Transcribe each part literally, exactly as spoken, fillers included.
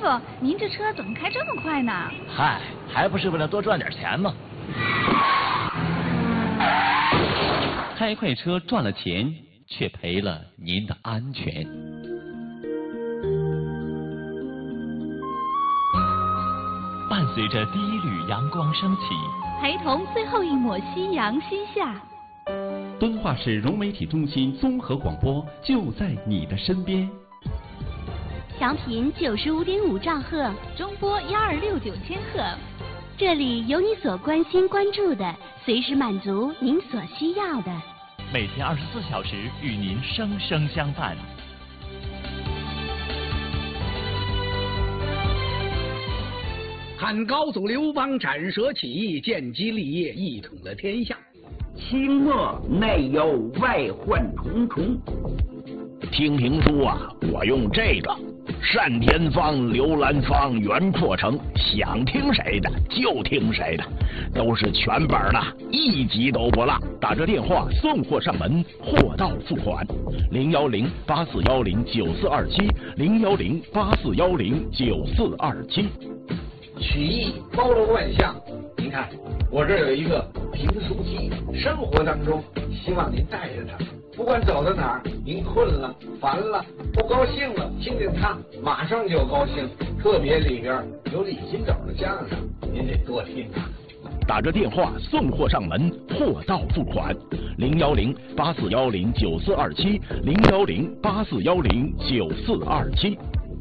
傅，您这车怎么开这么快呢？ 嗨，还不是为了多赚点钱吗？ 开快车赚了钱，却赔了您的安全。伴随着第一缕阳光升起， 陪同最后一抹夕阳西下。 敦化市融媒体中心综合广播就在你的身边。 调频九十五点五兆赫， 中波幺二六九千赫。 这里有你所关心关注的，随时满足您所需要的。 每天二十四小时与您生生相伴。 汉高祖刘邦斩蛇起义，建基立业，一统了天下。 清末内忧外患重重。 听评书啊，我用这个单田芳、刘兰芳、袁阔成，想听谁的就听谁的，都是全本的，一集都不落。打这电话送货上门，货到付款。零幺零八四幺零九四二七，零幺零八四幺零九四二七。 曲艺包罗万象，您看我这儿有一个评书机，生活当中希望您带着它，不管走到哪儿，您困了、烦了、不高兴了，听听它，马上就高兴。特别里边有李金斗的相声，您得多听它。 打着电话送货上门，货到付款。零幺零八四幺零九四二七，零幺零八四幺零九四二七。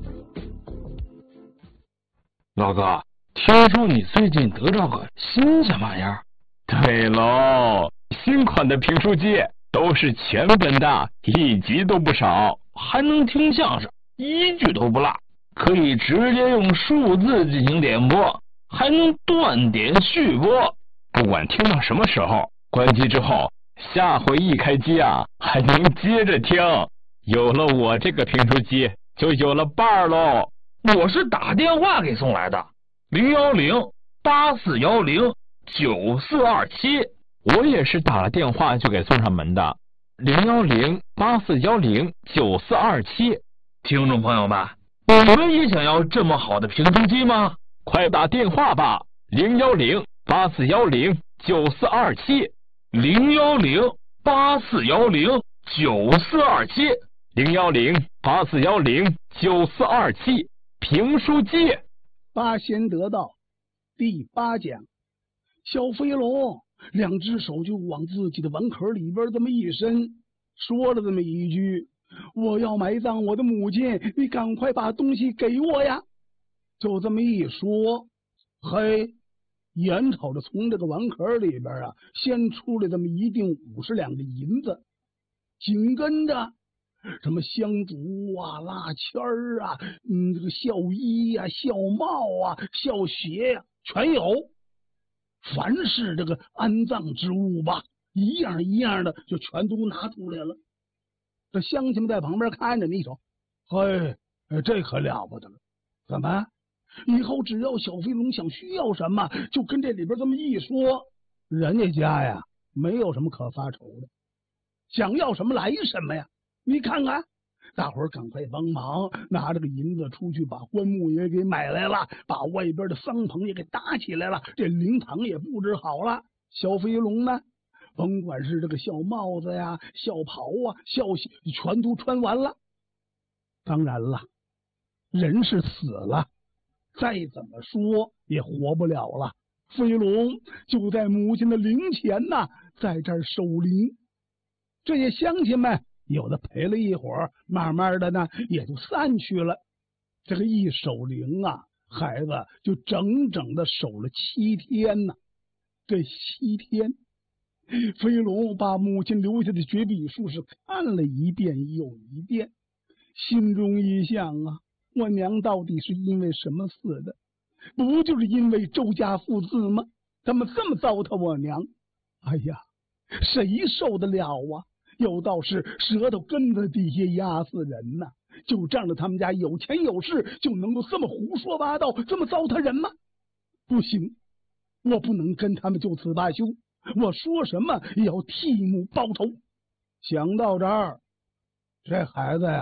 老哥，听说你最近得着个新什么玩意儿？ 对喽，新款的评书机都是全本的，一集都不少， 还能听相声，一句都不落，可以直接用数字进行点播，还能断点续播。 不管听到什么时候，关机之后，下回一开机啊，还能接着听。有了我这个评书机，就有了伴儿喽。 我是打电话给送来的，零幺零八四幺零九四二七。 我也是打了电话就给送上门的，零幺零八四幺零九四二七。 听众朋友们，你们也想要这么好的评书机吗？ 快打电话吧，零幺零八四幺零九四二七， 零幺零八四幺零九四二七， 零幺零八四幺零九四二七。评书机。 八仙得道第八讲，小飞龙两只手就往自己的碗壳里边这么一伸，说了这么一句：我要埋葬我的母亲，你赶快把东西给我呀。就这么一说，嘿，眼瞅着从这个碗壳里边啊先出来这么一锭五十两的银子，紧跟着什么香烛啊、蜡签儿啊、嗯，这个孝衣啊、孝帽啊、孝鞋呀、啊，全有。凡是这个安葬之物吧，一样一样的就全都拿出来了。这乡亲们在旁边看着，你瞅，嘿，这可了不得了！怎么？以后只要小飞龙想需要什么，就跟这里边这么一说，人家家呀没有什么可发愁的，想要什么来什么呀。你看看，大伙儿赶快帮忙，拿这个银子出去把棺木也给买来了，把外边的丧棚也给搭起来了，这灵堂也布置好了。小飞龙呢，甭管是这个孝帽子呀、孝袍啊、孝鞋，全都穿完了。当然了，人是死了，再怎么说也活不了了。飞龙就在母亲的灵前呐，在这儿守灵。这些乡亲们有的陪了一会儿，慢慢的呢也就散去了。这个一守灵啊，孩子就整整的守了七天呢。这七天，飞龙把母亲留下的绝笔书是看了一遍又一遍，心中一想啊，我娘到底是因为什么死的？不就是因为周家父子吗？他们这么糟蹋我娘，哎呀，谁受得了啊？有道是舌头根子底下压死人呐、啊！就仗着他们家有钱有势，就能够这么胡说八道，这么糟蹋人吗？不行，我不能跟他们就此罢休，我说什么也要替母包头。想到这儿，这孩子呀，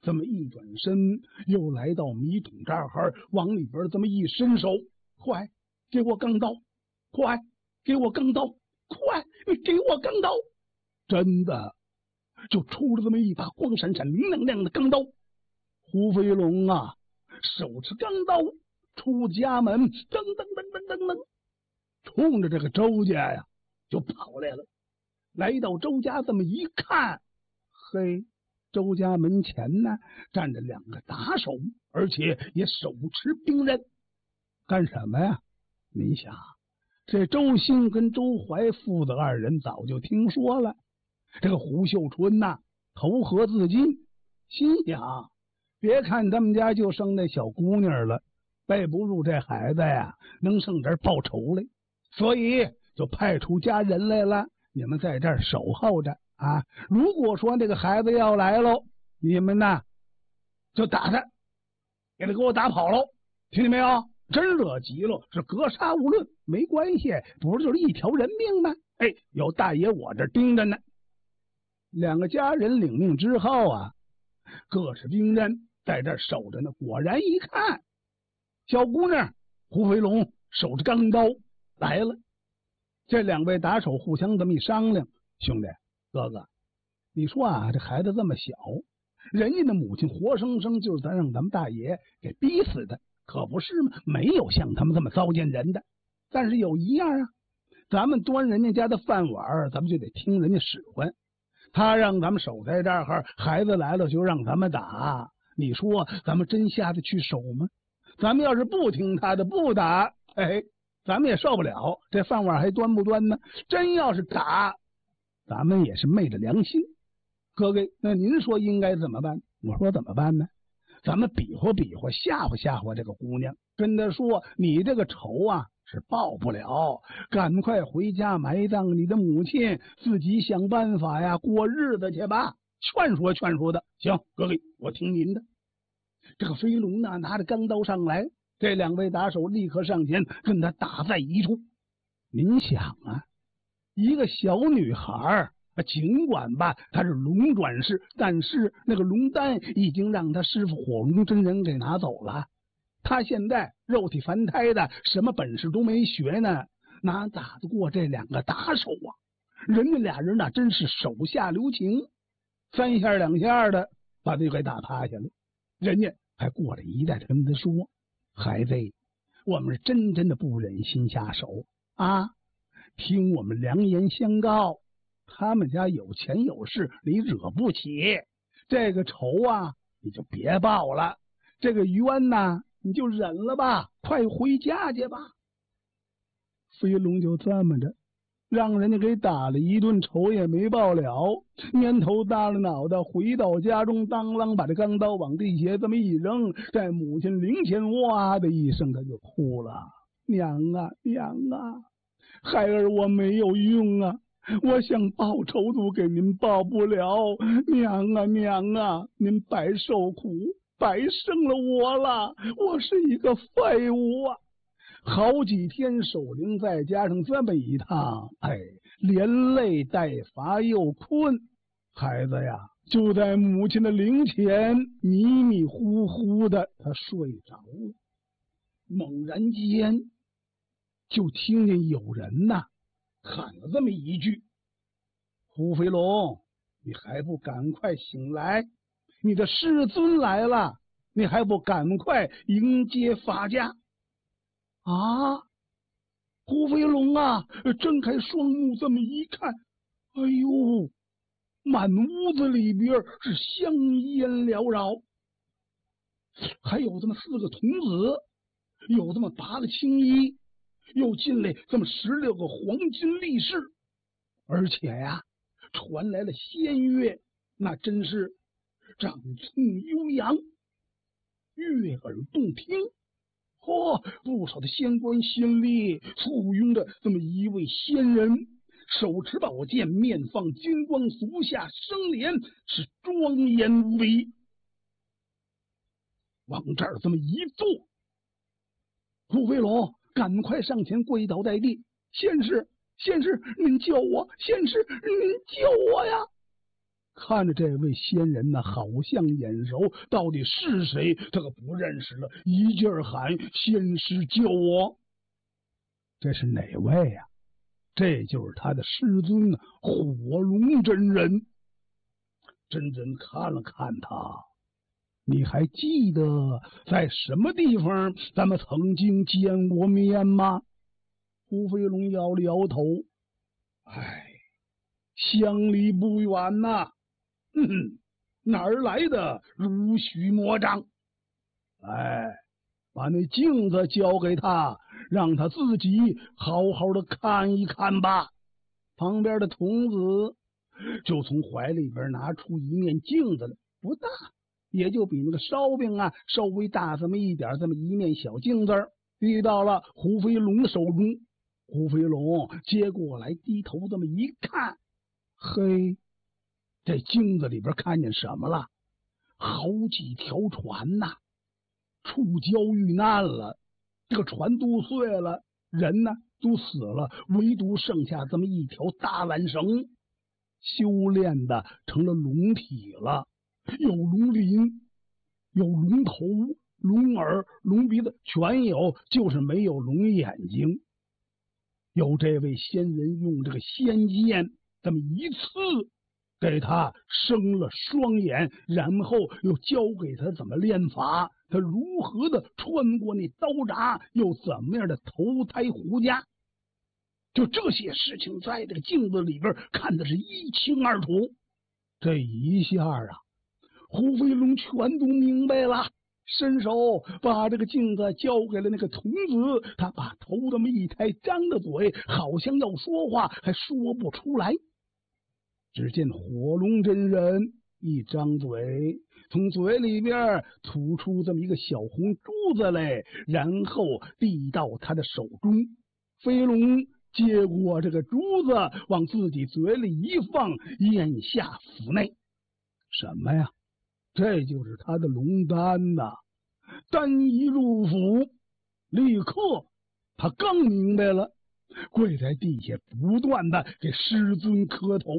这么一转身，又来到米桶这儿，往里边这么一伸手，快给我钢刀，快给我钢刀，快给我钢刀！真的就出了这么一把光闪闪、明亮亮的钢刀。胡飞龙啊，手持钢刀出家门，噔噔噔噔噔噔，冲着这个周家呀就跑来了。来到周家这么一看，嘿，周家门前呢站着两个打手，而且也手持兵刃。干什么呀？你想，这周兴跟周怀父子二人早就听说了，这个胡秀春呐、啊、投河自尽，心想别看他们家就生那小姑娘了，背不住这孩子呀能上这儿报仇来，所以就派出家人来了，你们在这儿守候着啊！如果说这个孩子要来喽，你们呐就打他，给他给我打跑喽，听见没有？真惹急了是格杀勿论，没关系，不是就是一条人命吗？哎，有大爷我这盯着呢。两个家人领命之后啊，各持兵刃在这守着呢。果然一看，小姑娘胡飞龙手着钢刀来了。这两位打手互相这么一商量，兄弟哥哥，你说啊，这孩子这么小，人家的母亲活生生就是咱让咱们大爷给逼死的，可不是吗？没有像他们这么糟践人的。但是有一样啊，咱们端人家家的饭碗，咱们就得听人家使唤。他让咱们守在这儿，孩子来了就让咱们打，你说咱们真下得去手吗？咱们要是不听他的不打，哎，咱们也受不了，这饭碗还端不端呢？真要是打，咱们也是昧着良心。各位，那您说应该怎么办？我说怎么办呢？咱们比划比划，吓唬吓唬这个姑娘，跟她说你这个仇啊是报不了，赶快回家埋葬你的母亲，自己想办法呀过日子去吧。劝说劝说的，行，各位我听您的。这个飞龙呢拿着钢刀上来，这两位打手立刻上前跟他打在一处。您想啊，一个小女孩尽管吧她是龙转世，但是那个龙丹已经让他师傅火龙真人给拿走了。他现在肉体凡胎的，什么本事都没学呢，哪打得过这两个打手啊？人家俩人那真是手下留情，三下两下的把他就给打趴下了。人家还过来一代的跟他说，孩子，我们是真真的不忍心下手啊，听我们良言相告，他们家有钱有势，你惹不起，这个仇啊你就别报了，这个冤呐你就忍了吧，快回家去吧。飞龙就这么着让人家给打了一顿，仇也没报了，年头大了脑袋，回到家中，当啷把这钢刀往地下这么一扔，在母亲灵前哇的一声他就哭了。娘啊娘啊，孩儿我没有用啊，我想报仇都给您报不了，娘啊娘啊，您白受苦，白生了我了，我是一个废物啊。好几天守灵，再加上这么一趟，哎，连累带乏又困，孩子呀就在母亲的灵前迷迷糊糊的他睡着了。猛然间就听见有人呐喊了这么一句，胡飞龙，你还不赶快醒来，你的师尊来了，你还不赶快迎接法驾啊！胡飞龙啊睁开双目这么一看，哎呦，满屋子里边是香烟缭绕，还有这么四个童子，有这么八个青衣，又进来这么十六个黄金力士，而且呀传来了仙乐，那真是长寸悠扬，悦耳动听。嚯、哦，不少的仙官仙吏簇拥着这么一位仙人，手持宝剑，面放金光，足下生莲，是庄严无比。往这儿这么一坐，胡飞龙赶快上前跪倒在地，仙师仙师您救我，仙师您救我呀！ 看着这位仙人呢，好像眼熟，到底是谁？他可不认识了，一劲儿喊：“仙师救我！”这是哪位呀、啊？这就是他的师尊火龙真人。真真看了看他，你还记得在什么地方咱们曾经见过面吗？胡飞龙摇了摇头，哎，相离不远呐、啊。嗯，哪儿来的如许魔障？哎，把那镜子交给他，让他自己好好的看一看吧。旁边的童子就从怀里边拿出一面镜子来，不大，也就比那个烧饼啊稍微大这么一点，这么一面小镜子，递到了胡飞龙的手中。胡飞龙接过来，低头这么一看，嘿，这镜子里边看见什么了？好几条船呐、啊，触礁遇难了，这个船都碎了，人呢都死了，唯独剩下这么一条大缆绳，修炼的成了龙体了，有龙鳞，有龙头、龙耳、龙鼻子，全有，就是没有龙眼睛。有这位仙人用这个仙剑这么一刺，给他生了双眼，然后又教给他怎么练法，他如何的穿过那刀闸，又怎么样的投胎胡家。就这些事情在这个镜子里边看的是一清二楚。这一下啊，胡飞龙全都明白了，伸手把这个镜子交给了那个童子，他把头这么一抬，张着嘴，好像要说话，还说不出来。只见火龙真人一张嘴，从嘴里边吐出这么一个小红珠子来，然后递到他的手中。飞龙接过这个珠子，往自己嘴里一放，咽下腹内。什么呀？这就是他的龙丹呐、啊！丹一入腹，立刻他刚明白了，跪在地下不断的给师尊磕头。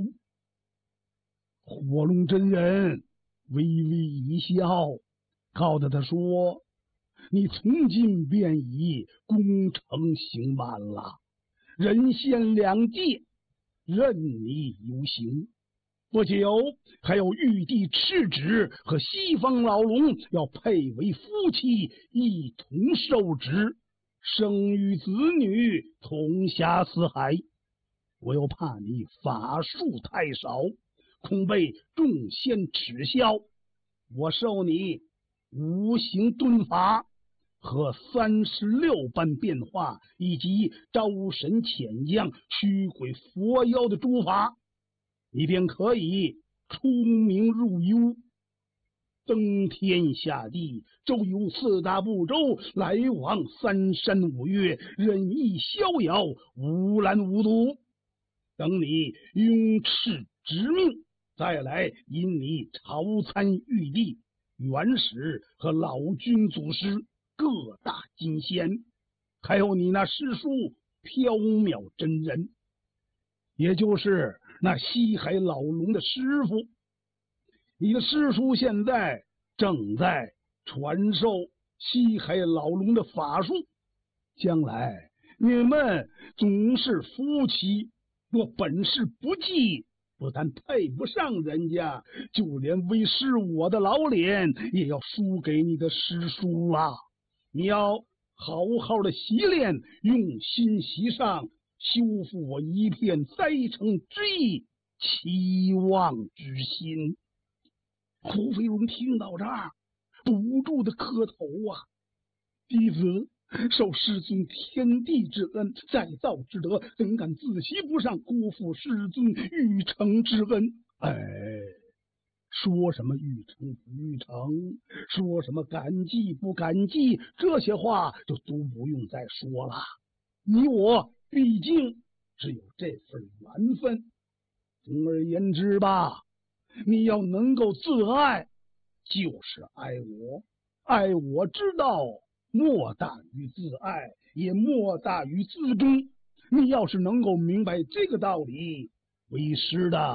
火龙真人微微一笑，告诉他说：“你从今便已功成行完了，人仙两界任你游行。不久还有玉帝敕旨和西方老龙要配为夫妻，一同受旨，生育子女，同下四海。我又怕你法术太少，恐被众仙耻笑，我授你五行遁法和三十六般变化，以及招神遣将、驱鬼佛妖的诸法，你便可以出名入幽，登天下地，周游四大部洲，来往三山五岳，任意逍遥，无拦无阻。等你拥敕执命，再来引你朝参玉帝、元始和老君祖师各大金仙，还有你那师叔缥缈真人，也就是那西海老龙的师傅。你的师叔现在正在传授西海老龙的法术，将来你们总是夫妻，若本事不济，不但配不上人家，就连为师我的老脸也要输给你的师叔了。你要好好的习练，用心习上，修复我一片栽成之意，期望之心。胡飞龙听到这儿，不住的磕头啊！弟子受师尊天地之恩，再造之德，怎敢自惜不上，辜负师尊玉成之恩？哎，说什么玉成不玉成，说什么感激不感激，这些话就都不用再说了。你我毕竟只有这份缘分。总而言之吧，你要能够自爱，就是爱我。爱我之道，莫大于自爱，也莫大于自忠。你要是能够明白这个道理，为师的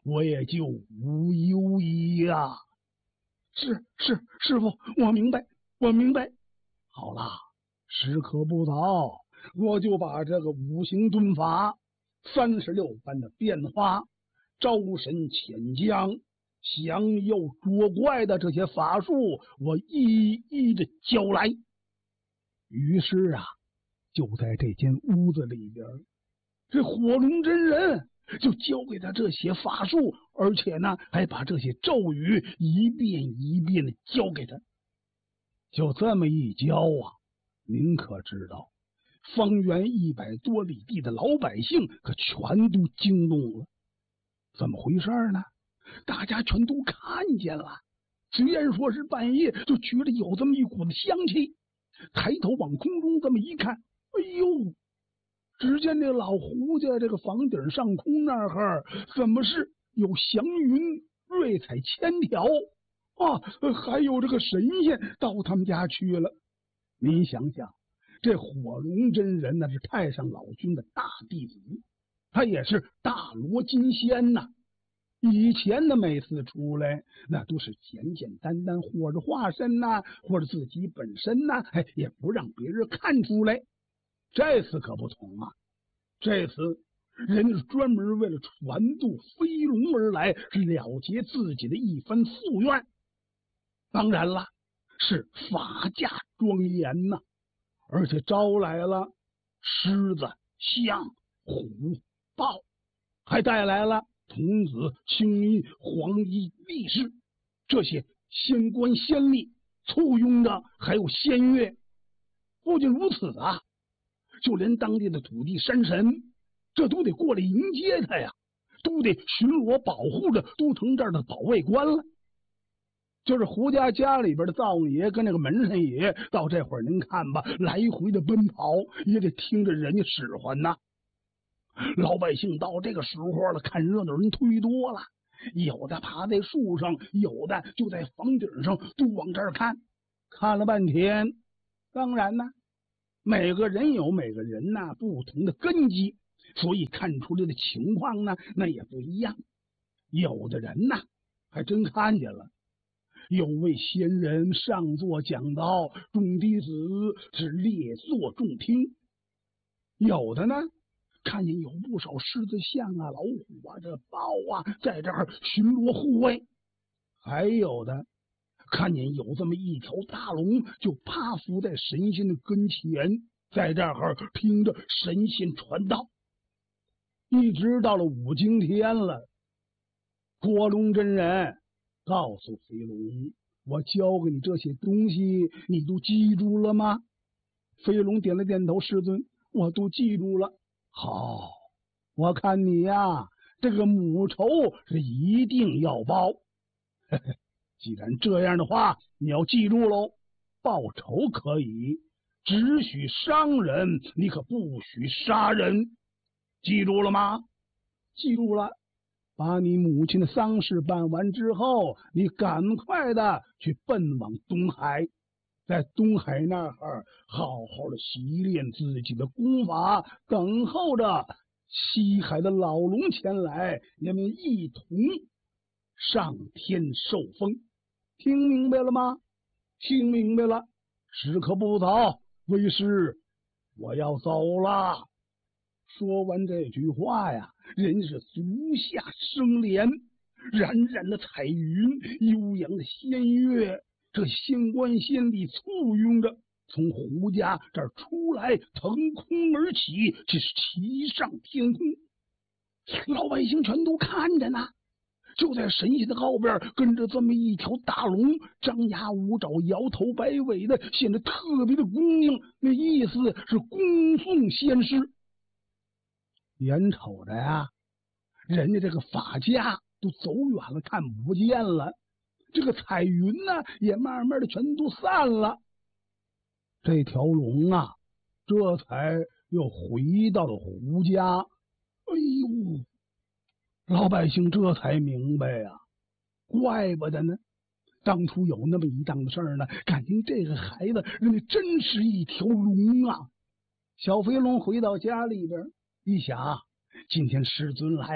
我也就无忧矣呀。是是，师傅，我明白，我明白。好了，时刻不早，我就把这个五行遁法、三十六般的变化、招神遣将、降妖捉怪的这些法术，我一一的教来。于是啊，就在这间屋子里边，这火龙真人就教给他这些法术，而且呢，还把这些咒语一遍一遍的教给他。就这么一教啊，您可知道，方圆一百多里地的老百姓可全都惊动了。怎么回事呢？大家全都看见了，虽然说是半夜，就觉得有这么一股子香气。抬头往空中这么一看，哎呦！只见这老胡家这个房顶上空那儿，怎么是有祥云瑞彩千条啊？还有这个神仙到他们家去了。你想想，这火龙真人那是太上老君的大弟子，他也是大罗金仙呐。以前的每次出来，那都是简简单单，或者化身呐、啊，或者自己本身呐、啊，哎，也不让别人看出来。这次可不同啊！这次人是专门为了传渡飞龙而来，是了结自己的一番夙愿。当然了，是法驾庄严呐、啊，而且招来了狮子、象、虎、豹，还带来了童子、青衣、黄衣、力士这些仙官仙吏，簇拥着还有仙乐。不仅如此啊，就连当地的土地山神，这都得过来迎接他呀，都得巡逻保护着都城这儿的保卫官了。就是胡家家里边的灶王爷跟那个门神爷，到这会儿您看吧，来回的奔跑，也得听着人家使唤呐。老百姓到这个时候了，看热闹人忒多了，有的爬在树上，有的就在房顶上，都往这儿看，看了半天。当然呢，每个人有每个人呐不同的根基，所以看出来的情况呢，那也不一样。有的人呐，还真看见了，有位仙人上座讲道，众弟子是列坐众听。有的呢，看见有不少狮子、象啊、老虎啊、这豹啊，在这儿巡逻护卫。还有的看见有这么一条大龙，就趴伏在神仙的跟前，在这儿听着神仙传道。一直到了五更天了，火龙真人告诉飞龙，我教给你这些东西，你都记住了吗？飞龙点了点头，师尊，我都记住了。好，我看你呀，这个母仇是一定要报。嘿嘿，既然这样的话，你要记住喽，报仇可以，只许伤人，你可不许杀人，记住了吗？记住了。把你母亲的丧事办完之后，你赶快的去奔往东海，在东海那儿好好的习练自己的功法，等候着西海的老龙前来，你们一同上天受封。听明白了吗？听明白了。时刻不早，为师我要走了。说完这句话呀，人是足下生莲，冉冉的彩云，悠扬的仙乐，这仙官仙吏簇拥着从胡家这儿出来，腾空而起，这是齐上天空。老百姓全都看着呢，就在神仙的后边跟着这么一条大龙，张牙舞爪，摇头摆尾的，显得特别的恭敬，那意思是恭送仙师。眼瞅着呀，人家这个法家都走远了，看不见了，这个彩云呢也慢慢的全都散了。这条龙啊，这才又回到了胡家。哎呦，老百姓这才明白呀、啊，怪不得呢，当初有那么一档子事儿呢，感情这个孩子人家真是一条龙啊。小飞龙回到家里边一想，今天师尊来了，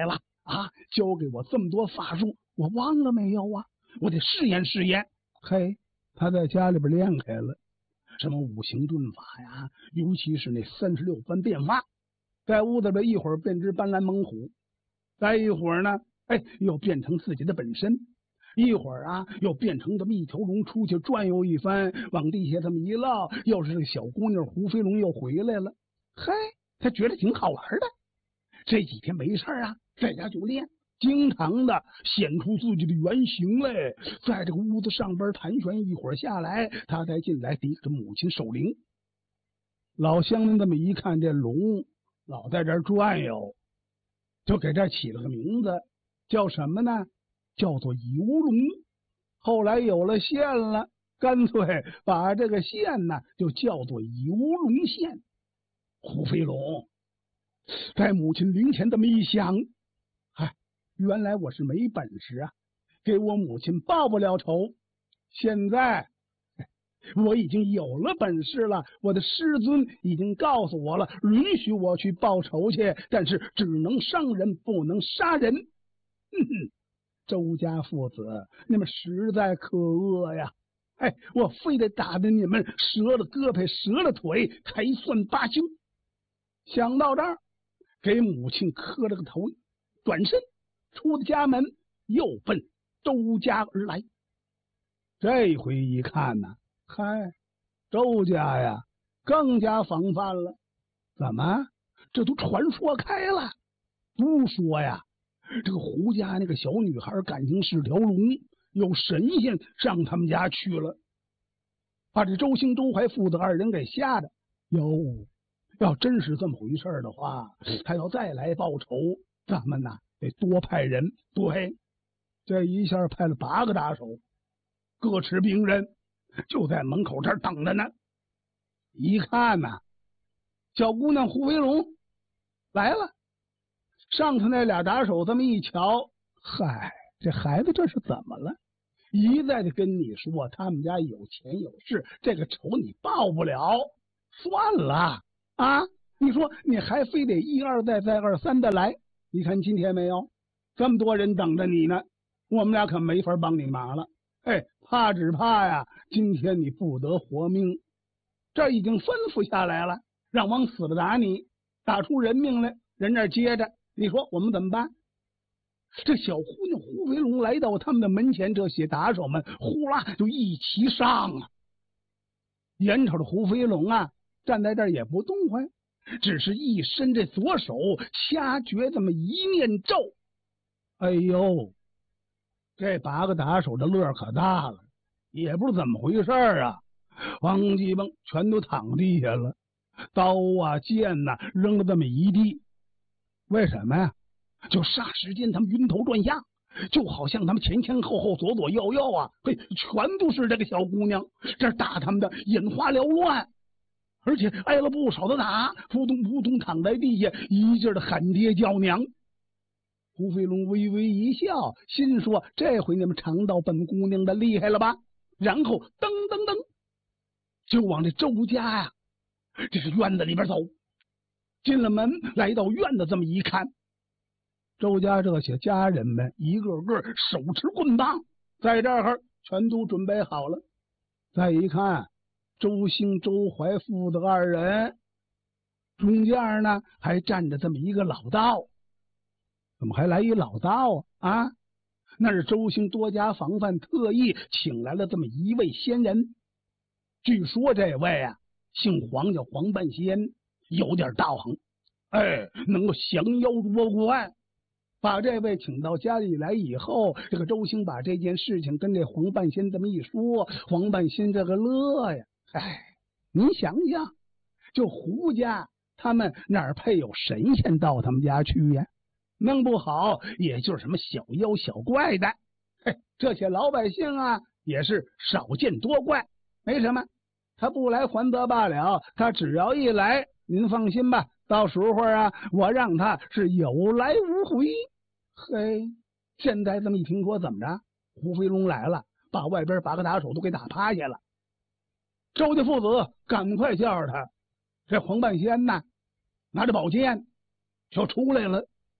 啊，教给我这么多法术，我忘了没有啊？我得试验试验。嘿，他在家里边练开了，什么五行遁法呀，尤其是那三十六番变化，在屋子里一会儿变只斑斓猛虎，再一会儿呢，哎，又变成自己的本身，一会儿啊，又变成这么一条龙出去转悠一番，往地下这么一落，又是这个小姑娘胡飞龙又回来了。嘿，他觉得挺好玩的。这几天没事啊，在家就练，经常的显出自己的原形来，在这个屋子上边盘旋一会儿下来，他再进来抵着母亲守灵。老乡们这么一看，这龙老在这儿转悠，就给这起了个名字，叫什么呢？叫做游龙。后来有了县了，干脆把这个县呢就叫做游龙县。胡飞龙在母亲灵前这么一想，嗨，原来我是没本事啊，给我母亲报不了仇。现在我已经有了本事了，我的师尊已经告诉我了，允许我去报仇去，但是只能伤人，不能杀人。哼哼，周家父子，你们实在可恶呀！哎，我非得打得你们折了胳膊折了腿才算罢休。想到这儿，给母亲磕了个头，转身出了家门，又奔周家而来。这回一看呢，嗨，周家呀更加防范了。怎么？这都传说开了，都说呀，这个胡家那个小女孩感情是条龙，有神仙上他们家去了，把这周兴、周怀父子二人给吓的。哟，要真是这么回事的话，他要再来报仇，咱们呐得多派人。对，这一下派了八个打手，各持兵刃，就在门口这儿等着呢。一看呐，小姑娘胡飞龙来了，上头那俩打手这么一瞧，嗨，这孩子这是怎么了？一再的跟你说他们家有钱有势，这个仇你报不了，算了啊！你说你还非得一而再再而三的来，你看今天没有，这么多人等着你呢，我们俩可没法帮你忙了。哎，怕只怕呀，今天你不得活命。这已经吩咐下来了，让往死了打你，打出人命来，人那接着，你说我们怎么办？这小姑娘胡飞龙来到他们的门前，这些打手们呼啦就一齐上啊。眼瞅着胡飞龙啊站在这儿也不动弹，只是一伸这左手掐诀这么一念咒，哎呦，这八个打手的乐可大了，也不知怎么回事啊，咣叽蹦全都躺地下了，刀啊剑呐、啊、扔了这么一地。为什么呀？就霎时间他们晕头转向，就好像他们前前后后左左右右啊，嘿，全都是这个小姑娘，这打他们的眼花缭乱，而且挨了不少的打，扑通扑通躺在地下，一劲的喊爹叫娘。胡飞龙微微一笑，心说这回你们尝到本姑娘的厉害了吧？然后噔噔噔就往这周家呀、啊，这是院子里边走。进了门，来到院子，这么一看，周家这些家人们一个个手持棍棒，在这儿全都准备好了。再一看，周兴、周怀父子二人，中间呢还站着这么一个老道。怎么还来一老道啊？啊，那是周兴多加防范，特意请来了这么一位仙人。据说这位啊姓黄，叫黄半仙，有点道行，哎，能够降妖捉怪。把这位请到家里来以后，这个周兴把这件事情跟这黄半仙这么一说，黄半仙这个乐呀，哎，你想想，就胡家他们哪儿配有神仙到他们家去呀？弄不好也就是什么小妖小怪的。嘿，这些老百姓啊也是少见多怪，没什么，他不来还则罢了，他只要一来，您放心吧，到时候啊我让他是有来无回。嘿，现在这么一听说，怎么着？胡飞龙来了，把外边八个打手都给打趴下了。周家父子赶快叫着他，这黄半仙呐拿着宝剑就出来了，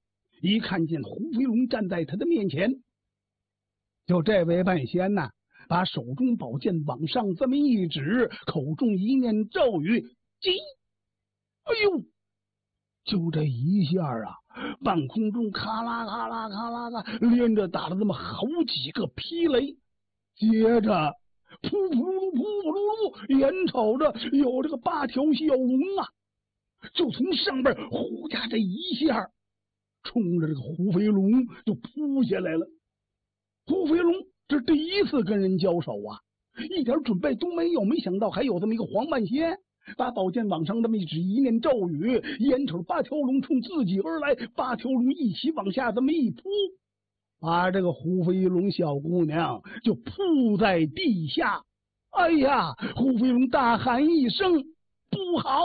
一看见胡飞龙站在他的面前，就这位半仙呐，把手中宝剑往上这么一指，口中一念咒语，击！哎呦！就这一下啊，半空中咔啦咔啦咔啦咔，连着打了这么好几个霹雷，接着噗噗噜噗噗噜噜，眼瞅着有这个八条小龙啊，就从上边呼家这一下，冲着这个胡飞龙就扑下来了。胡飞龙这第一次跟人交手啊，一点准备都没有，没想到还有这么一个黄半仙。把宝剑往上这么一指，一念咒语，眼瞅八条龙冲自己而来，八条龙一起往下这么一扑，把这个胡飞龙小姑娘就扑在地下。哎呀！胡飞龙大喊一声：“不好！”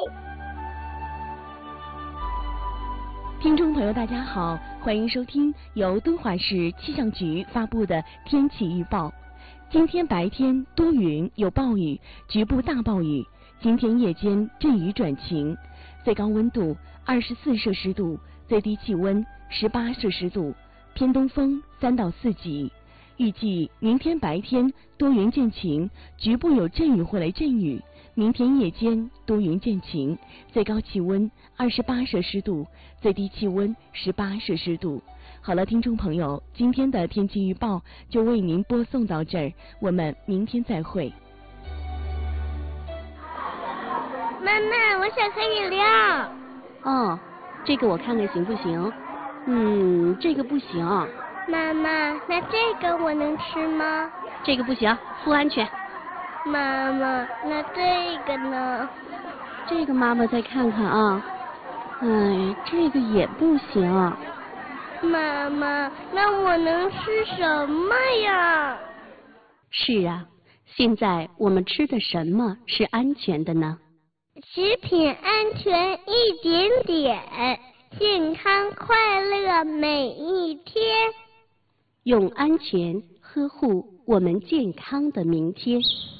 听众朋友，大家好，欢迎收听由敦煌市气象局发布的天气预报。今天白天多云有暴雨，局部大暴雨。今天夜间阵雨转晴，最高温度二十四摄氏度，最低气温十八摄氏度，偏东风三到四级。预计明天白天多云见晴，局部有阵雨或雷阵雨。明天夜间多云见晴，最高气温二十八摄氏度，最低气温十八摄氏度。好了，听众朋友，今天的天气预报就为您播送到这儿，我们明天再会。 妈妈，我想喝饮料。 哦，这个我看看行不行？嗯，这个不行。 妈妈，那这个我能吃吗？ 这个不行，不安全。 妈妈，那这个呢？ 这个妈妈再看看啊。哎，这个也不行。 妈妈，那我能吃什么呀？ 是啊，现在我们吃的什么是安全的呢？ 食品安全一点点，健康快乐每一天。 用安全呵护我们健康的明天。